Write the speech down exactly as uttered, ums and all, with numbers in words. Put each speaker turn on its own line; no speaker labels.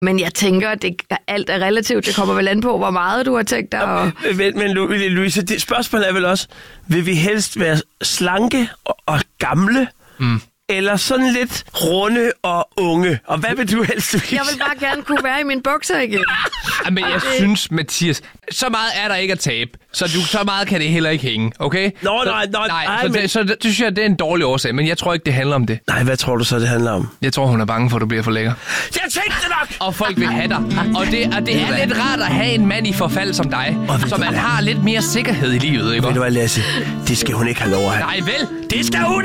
Men jeg tænker, at det, alt er relativt. Det kommer vel an på, hvor meget du har tænkt dig. Og...
Men, men Louise, det spørgsmål er vel også, vil vi helst være slanke og, og gamle? Mm. Eller sådan lidt runde og unge. Og hvad vil du helst?
Jeg vil bare gerne kunne være i mine bukser igen.
Men jeg det... synes, Mathias, så meget er der ikke at tabe. Så, du, så meget kan det heller ikke hænge, okay?
Nå,
så,
nej, nej,
nej.
nej
Så,
men...
det, så det, synes jeg, det er en dårlig årsag, men jeg tror ikke, det handler om det.
Nej, hvad tror du så, det handler om?
Jeg tror, hun er bange for, at du bliver for lækker.
Jeg tænkte det nok!
Og folk vil have dig. Og det, og det er lidt rart at have en mand i forfald som dig, så man har lidt mere sikkerhed i livet, ikke?
Ved du hvad, Lasse? Det skal hun ikke have lov at have.
Nej, vel?
Det skal hun